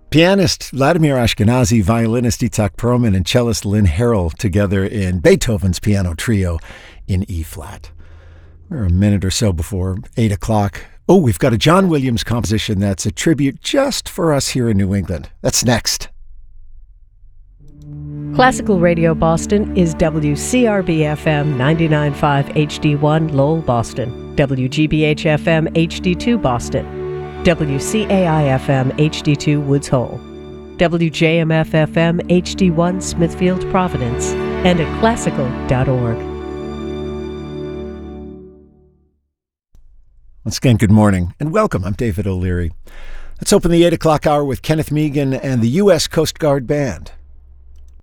Pianist Vladimir Ashkenazy, violinist Itzhak Perlman, and cellist Lynn Harrell together in Beethoven's Piano Trio in E-flat. We're a minute or so before 8 o'clock. Oh, we've got a John Williams composition that's a tribute just for us here in New England. That's next. Classical Radio Boston is WCRB-FM 99.5 HD1 Lowell, Boston, WGBH-FM HD2 Boston, WCAI-FM HD2 Woods Hole, WJMF-FM HD1 Smithfield, Providence, and at classical.org. Once again, good morning and welcome. I'm David O'Leary. Let's open the 8 o'clock hour with Kenneth Meagan and the U.S. Coast Guard Band.